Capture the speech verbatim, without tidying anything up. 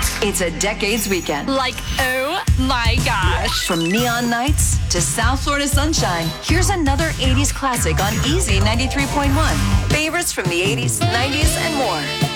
It's a Decades weekend. Like, oh my gosh. From neon nights to South Florida sunshine, here's another eighties classic on Easy ninety-three point one. Favorites from the eighties, nineties, and more.